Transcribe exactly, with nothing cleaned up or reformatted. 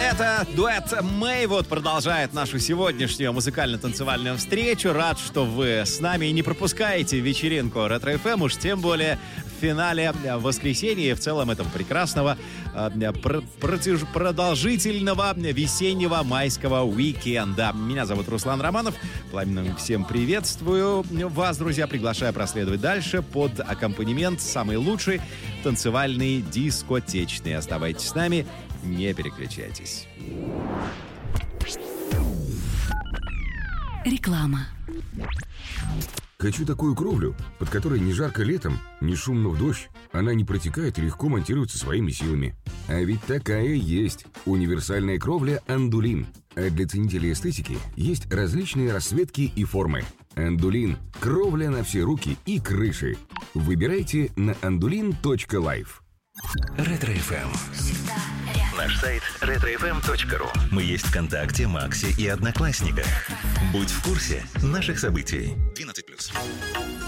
Это дуэт Maywood продолжает нашу сегодняшнюю музыкально-танцевальную встречу. Рад, что вы с нами и не пропускаете вечеринку Ретро эф эм, уж тем более в финале воскресенья и в целом этого прекрасного, протяж... продолжительного весеннего майского уикенда. Меня зовут Руслан Романов. Пламенно всем приветствую вас, друзья. Приглашаю проследовать дальше под аккомпанемент самый лучший танцевальный дискотечный. Оставайтесь с нами, не переключайтесь. Реклама. Хочу такую кровлю, под которой не жарко летом, не шумно в дождь. Она не протекает и легко монтируется своими силами. А ведь такая есть. Универсальная кровля «Андулин». А для ценителей эстетики есть различные расцветки и формы. «Андулин» – кровля на все руки и крыши. Выбирайте на андулин точка лайф. Ретро эф эм. Наш сайт ретро эф эм точка ру. Мы есть ВКонтакте, Максе и Одноклассниках. Будь в курсе наших событий. двенадцать плюс.